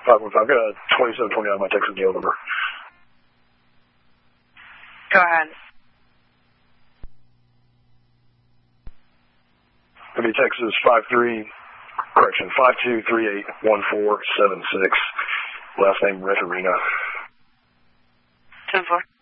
515. I've got a 2729 on my Texas Gale number. Go ahead. Maybe Texas 52381476. Last name Referina. 10-4.